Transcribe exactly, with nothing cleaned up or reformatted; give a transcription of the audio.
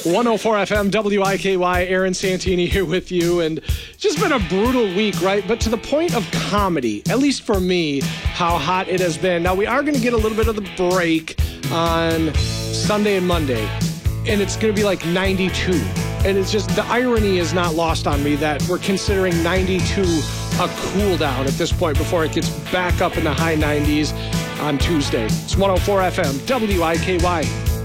one oh four F M, W I K Y, Aaron Santini here with you. And it's just been a brutal week, right? But to the point of comedy, at least for me, how hot it has been. Now, we are going to get a little bit of the break on Sunday and Monday, and it's going to be like ninety-two. And it's just, the irony is not lost on me that we're considering ninety-two a cool down at this point before it gets back up in the high nineties on Tuesday. It's one oh four F M, W I K Y.